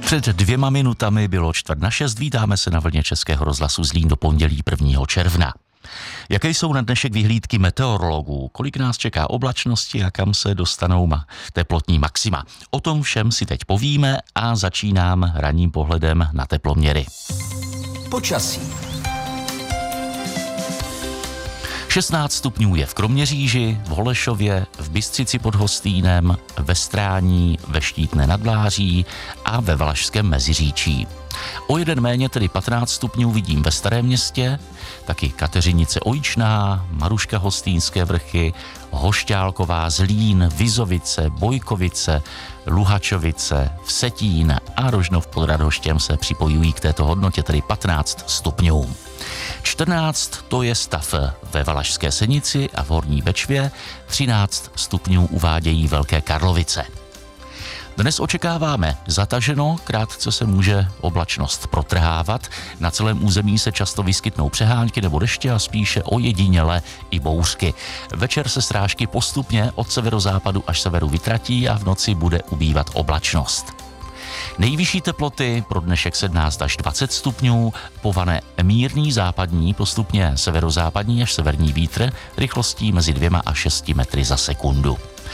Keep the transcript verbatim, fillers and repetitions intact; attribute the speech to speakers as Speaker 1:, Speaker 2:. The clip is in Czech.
Speaker 1: Před dvěma minutami bylo čtvrt na šest, vítáme se na vlně Českého rozhlasu Zlín do pondělí prvního června. Jaké jsou na dnešek vyhlídky meteorologů? Kolik nás čeká oblačnosti a kam se dostanou ma- teplotní maxima? O tom všem si teď povíme a začínám ranním pohledem na teploměry.
Speaker 2: Počasí.
Speaker 1: šestnáct stupňů je v Kroměříži, v Holešově, v Bystřici pod Hostýnem, ve Strání, ve Štítné nad Vláří a ve Valašském Meziříčí. O jeden méně, tedy patnáct stupňů, vidím ve Starém Městě, taky Kateřinice Ojičná, Maruška Hostýnské Vrchy, Hošťálková, Zlín, Vizovice, Bojkovice, Luhačovice, Vsetín a Rožnov pod Radhoštěm se připojují k této hodnotě, tedy patnáct stupňů. čtrnáct to je stav ve Valašské Senici a v Horní Bečvě, třináct stupňů uvádějí Velké Karlovice. Dnes očekáváme zataženo, krátce se může oblačnost protrhávat, na celém území se často vyskytnou přehánky nebo deště a spíše ojediněle i bouřky. Večer se srážky postupně od severozápadu až severu vytratí a v noci bude ubývat oblačnost. Nejvyšší teploty pro dnešek sedmnáct až dvacet stupňů, povane mírný západní, postupně severozápadní až severní vítr rychlostí mezi dvěma a šesti metry za sekundu.